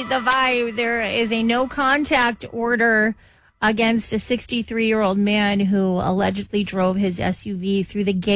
get the vibe. There is a no contact order against a 63-year-old man who allegedly drove his SUV through the gate